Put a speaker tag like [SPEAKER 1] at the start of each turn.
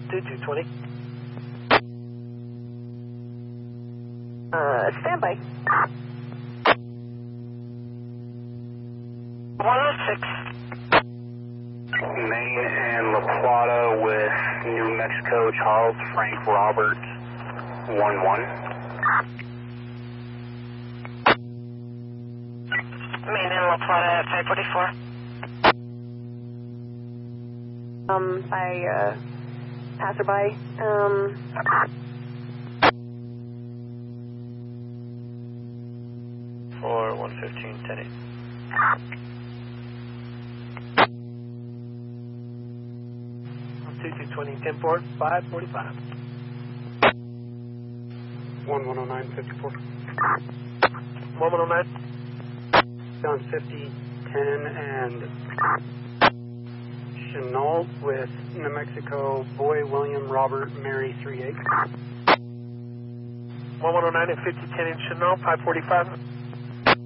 [SPEAKER 1] 2220.
[SPEAKER 2] Standby. 106.
[SPEAKER 3] Maine and La Plata with New Mexico, Charles Frank Robert 11.
[SPEAKER 2] Maine and La Plata at 544. Passerby.
[SPEAKER 1] For 115, 10-8. On 2220, 10-4, 545.
[SPEAKER 3] 110954.
[SPEAKER 1] 1109.
[SPEAKER 3] Down 50, 10 and Chenault with New Mexico, Boy William Robert Mary 38.
[SPEAKER 1] 1109 and 5010 in Chenault, 545.